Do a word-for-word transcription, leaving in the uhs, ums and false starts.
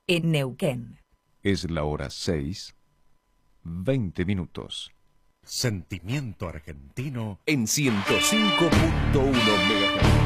en Neuquén. Es la hora seis, veinte minutos. Sentimiento argentino En ciento cinco punto uno megahertz.